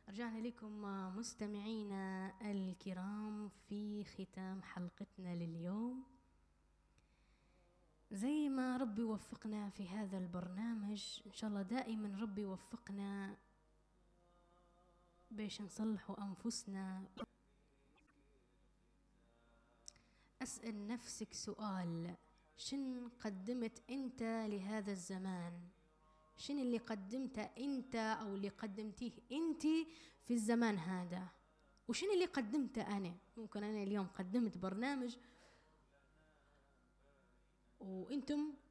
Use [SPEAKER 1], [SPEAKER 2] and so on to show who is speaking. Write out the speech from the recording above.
[SPEAKER 1] رجعنا لكم مستمعينا الكرام في ختام حلقتنا لليوم. زي ما ربي وفقنا في هذا البرنامج، إن شاء الله دائما ربي وفقنا باش نصلحوا أنفسنا. أسأل نفسك سؤال: شن قدمت أنت لهذا الزمان؟ شن اللي قدمته أنت أو اللي قدمتيه أنت في الزمان هذا؟ وشن اللي قدمته أنا؟ ممكن أنا اليوم قدمت برنامج وأنتم